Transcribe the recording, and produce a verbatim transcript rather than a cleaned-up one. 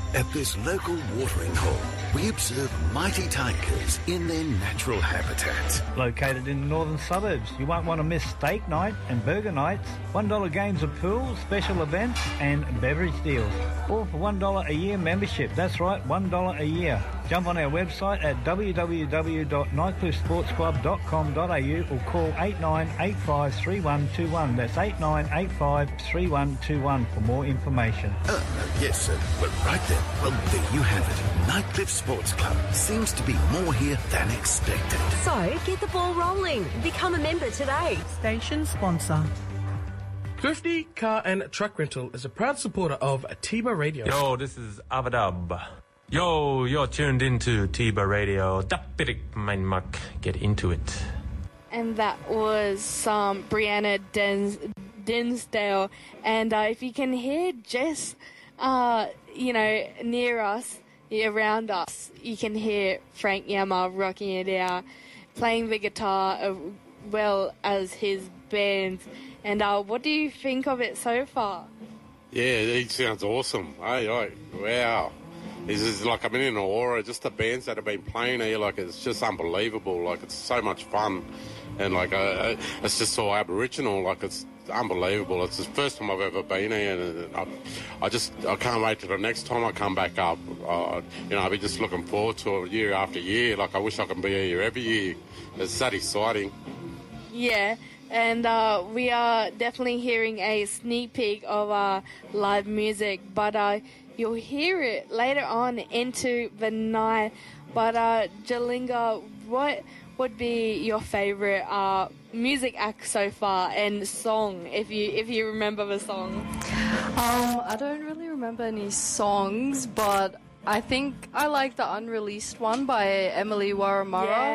At this local watering hole, we observe mighty tigers in their natural habitat. Located in the northern suburbs, you won't want to miss steak night and burger nights, one dollar games of pool, special events and beverage deals. All for one dollar a year membership. That's right, one dollar a year. Jump on our website at w w w dot nightcliff sports club dot com dot a u or call eight nine eight five three one two one. That's eight nine eight five three one two one for more information. Uh, yes, sir. Well, right then. Well, there you have it. Nightcliff Sports Club seems to be more here than expected. So, get the ball rolling. Become a member today. Station sponsor. Thrifty Car and Truck Rental is a proud supporter of Tiba Radio. Yo, this is Avadab. Yo, you're tuned into Tiba Radio. Dapirik mein mak. Get into it. And that was um, Brianna Dens- Dinsdale. And uh, if you can hear Jess, uh, you know, near us, around us, you can hear Frank Yama rocking it out, playing the guitar as well as his band. And uh, what do you think of it so far? Yeah, he sounds awesome. Hey, hey, wow. It's just like I'm in an aura. Just the bands that have been playing here, like it's just unbelievable. Like it's so much fun, and like uh, it's just so Aboriginal. Like it's unbelievable. It's the first time I've ever been here, and I, I just I can't wait till the next time I come back up. Uh, you know, I'll be just looking forward to it year after year. Like I wish I could be here every year. It's that exciting. Yeah. And uh, we are definitely hearing a sneak peek of uh, live music, but uh, you'll hear it later on into the night. But uh, Jalinga, what would be your favourite uh, music act so far and song, if you if you remember the song? Um, I don't really remember any songs, but I think I like the unreleased one by Emily Waramara. Yeah.